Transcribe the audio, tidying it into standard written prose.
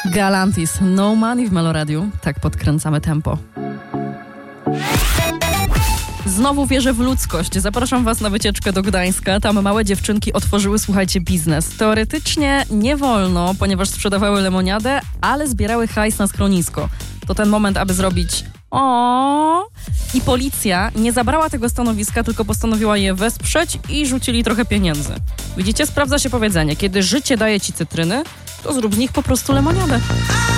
Galantis, No Money w Meloradiu. Tak podkręcamy tempo. Znowu wierzę w ludzkość. Zapraszam was na wycieczkę do Gdańska. Tam małe dziewczynki otworzyły, słuchajcie, biznes. Teoretycznie nie wolno, ponieważ sprzedawały lemoniadę, ale zbierały hajs na schronisko. To ten moment, aby zrobić i policja nie zabrała tego stanowiska, tylko postanowiła je wesprzeć i rzucili trochę pieniędzy. Widzicie, sprawdza się powiedzenie. Kiedy życie daje ci cytryny, to zrób z nich po prostu lemoniadę.